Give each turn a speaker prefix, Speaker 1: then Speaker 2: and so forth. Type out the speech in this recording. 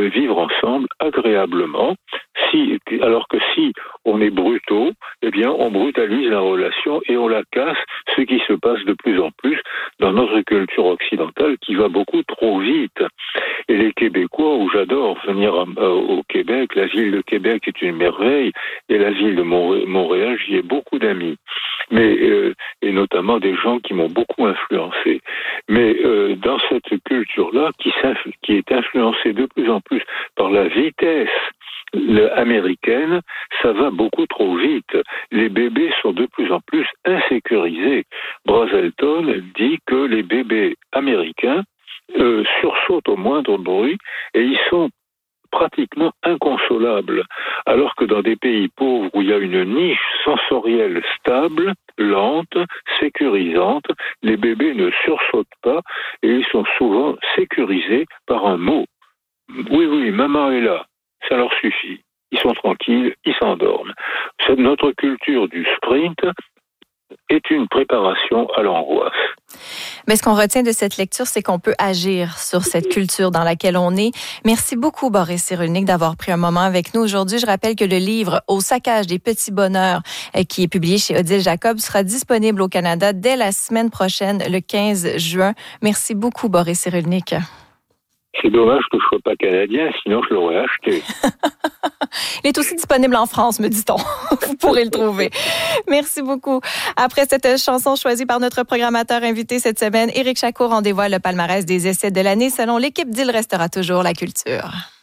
Speaker 1: vivre ensemble agréablement. Alors que si on est brutaux, eh bien, on brutalise la relation et on la casse, ce qui se passe de plus en plus dans notre culture occidentale qui va beaucoup trop vite. Et les Québécois, où j'adore venir au Québec, la ville de Québec est une merveille, et la ville de Montréal, j'y ai beaucoup d'amis. Et notamment des gens qui m'ont beaucoup influencé. Mais dans cette culture-là, qui est influencée de plus en plus par la vitesse américaine, ça va beaucoup trop vite. Les bébés sont de plus en plus insécurisés. Brazelton dit que les bébés américains sursautent au moindre bruit et ils sont pratiquement inconsolables. Alors que dans des pays pauvres où il y a une niche sensorielle stable, lente, sécurisante, les bébés ne sursautent pas et ils sont souvent sécurisés par un mot. Oui, maman est là. Ça leur suffit. Ils sont tranquilles, ils s'endorment. Notre culture du sprint est une préparation à l'angoisse.
Speaker 2: Mais ce qu'on retient de cette lecture, c'est qu'on peut agir sur cette culture dans laquelle on est. Merci beaucoup, Boris Cyrulnik, d'avoir pris un moment avec nous aujourd'hui. Je rappelle que le livre « Au saccage des petits bonheurs » qui est publié chez Odile Jacob sera disponible au Canada dès la semaine prochaine, le 15 juin. Merci beaucoup, Boris Cyrulnik.
Speaker 1: C'est dommage que je ne sois pas canadien, sinon je l'aurais acheté.
Speaker 2: Il est aussi disponible en France, me dit-on. Vous pourrez le trouver. Merci beaucoup. Après cette chanson choisie par notre programmateur invité cette semaine, Éric Chacour en dévoile le palmarès des essais de l'année. Selon l'équipe d'Il restera toujours la culture.